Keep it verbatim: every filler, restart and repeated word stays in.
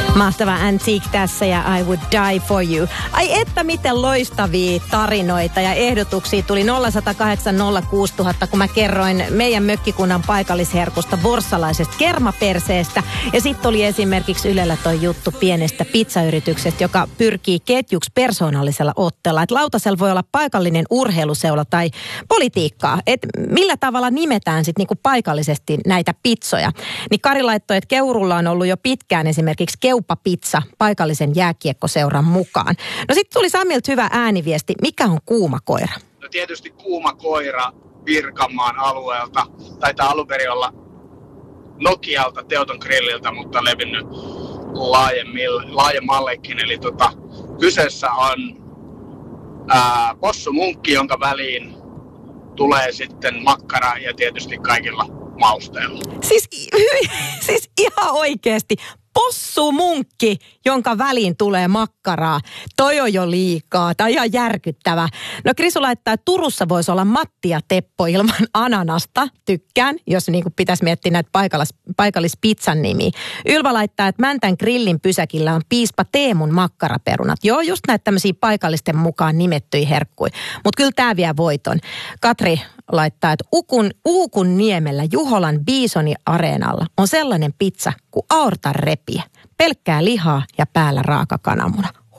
Mahtava Antique tässä ja I Would Die For You. Ai että miten loistavia tarinoita ja ehdotuksia tuli nolla yksi nolla kahdeksan nolla kuusi nolla nolla nolla, kun mä kerroin meidän mökkikunnan paikallisherkusta vorssalaisesta kermaperseestä. Ja sitten oli esimerkiksi Ylellä toi juttu pienestä pizzayrityksestä, joka pyrkii ketjuksi persoonallisella otteella. Että lautasella voi olla paikallinen urheiluseula tai politiikkaa. Että millä tavalla nimetään sitten niinku paikallisesti näitä pizzoja. Niin Kari laittoi, että Keurulla on ollut jo pitkään esimerkiksi Keupapizza paikallisen jääkiekkoseuran mukaan. No sitten tuli Samilta hyvä ääniviesti. Mikä on kuuma koira? No tietysti kuuma koira Pirkanmaan alueelta. Taitaa alun perin olla Nokialta, Teuton grilliltä, mutta levinnyt laajemmallekin. Eli tota, kyseessä on ää, possumunkki, jonka väliin tulee sitten makkara ja tietysti kaikilla mausteilla. Siis, siis ihan oikeasti. Possumunkki, jonka väliin tulee makkaraa. Toi on jo liikaa. Tämä on ihan järkyttävä. No Krisu laittaa, että Turussa voisi olla Matti ja Teppo ilman ananasta. Tykkään, jos niin kuin pitäisi miettiä näitä paikallis, paikallispizzan nimiä. Ylva laittaa, että Mäntän grillin pysäkillä on piispa Teemun makkaraperunat. Joo, just näitä tämmöisiä paikallisten mukaan nimettyjä herkkuja. Mutta kyllä tämä vie voiton. Katri laittaa, että Ukun, Uukun niemellä Juholan Bisoni areenalla on sellainen pizza kuin aortan repiä. Pelkkää lihaa ja päällä raaka kananmuna.